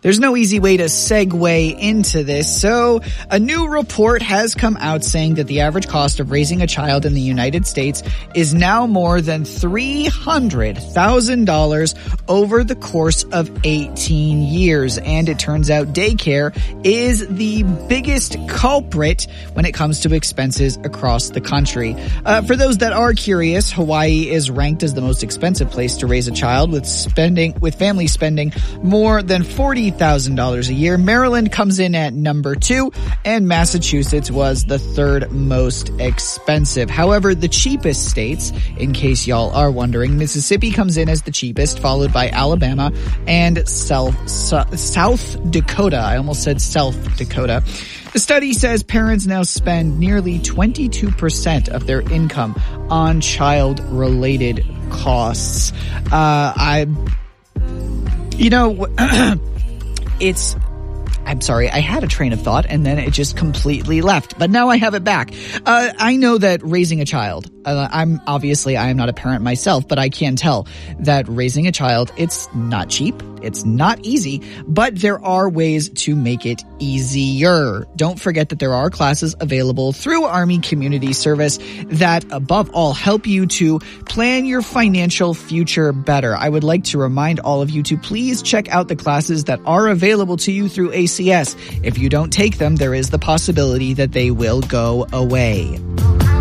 There's no easy way to segue into this, so a new report has come out saying that the average cost of raising a child in the United States is now more than $300,000 over the course of 18 years. And it turns out daycare is the biggest culprit when it comes to expenses across the country. For those that are curious, Hawaii is ranked as the most expensive place to raise a child, with families spending more than $40,000 a year. Maryland comes in at number 2, and Massachusetts was the third most expensive. However, the cheapest states, in case y'all are wondering, Mississippi comes in as the cheapest, followed by Alabama and South Dakota. I almost said South Dakota. The study says parents now spend nearly 22% of their income on child-related costs. I'm sorry, I had a train of thought and then it just completely left, but now I have it back. I know that raising a child, I am not a parent myself, but I can tell that raising a child, it's not cheap, it's not easy, but there are ways to make it easier. Don't forget that there are classes available through Army Community Service that, above all, help you to plan your financial future better. I would like to remind all of you to please check out the classes that are available to you through ACS. If you don't take them, there is the possibility that they will go away.